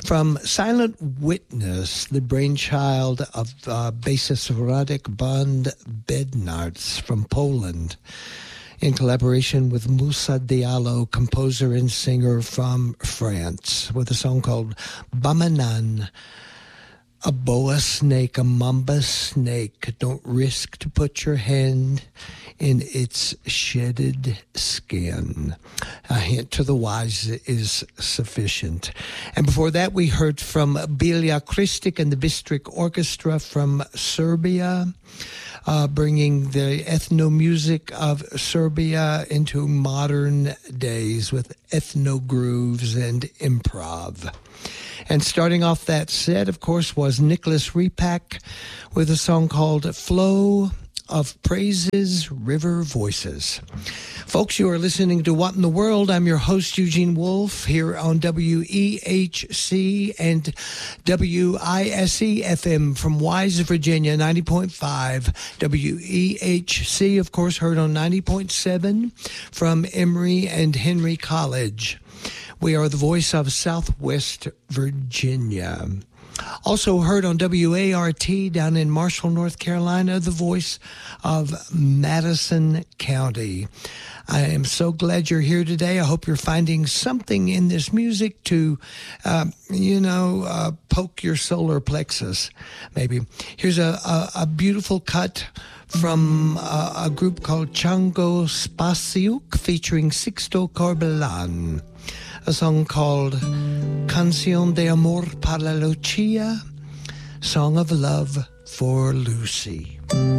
From Silent Witness, the brainchild of bassist Radek von Bednarz from Poland, in collaboration with Moussa Diallo, composer and singer from France, with a song called Bamanan. A boa snake, a mamba snake, don't risk to put your hand in its shedded skin. A hint to the wise is sufficient. And before that, we heard from Bilja Kristic and the Bistrik Orchestra from Serbia, bringing the ethno-music of Serbia into modern days with ethno-grooves and improv. And starting off that set, of course, was Nicholas Repak with a song called Flow of Praises, River Voices. Folks, you are listening to What in the World. I'm your host, Eugene Wolf, here on WEHC and WISE FM from Wise, Virginia, 90.5. WEHC, of course, heard on 90.7 from Emory and Henry College. We are the voice of Southwest Virginia. Also heard on WART down in Marshall, North Carolina, the voice of Madison County. I am so glad you're here today. I hope you're finding something in this music to, poke your solar plexus, maybe. Here's a beautiful cut from a group called Chango Spasiuk featuring Sixto Corbelan. A song called Canción de Amor para Lucia, Song of Love for Lucy.